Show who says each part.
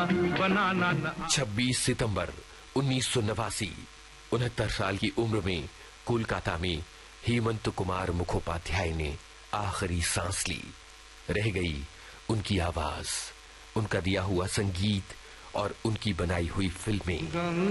Speaker 1: बनाना न।
Speaker 2: 26 सितंबर 1989, 69 साल की उम्र में कोलकाता में हेमंत कुमार मुखोपाध्याय ने आखिरी सांस ली। रह गई उनकी आवाज, उनका दिया हुआ संगीत और उनकी बनाई हुई फिल्में।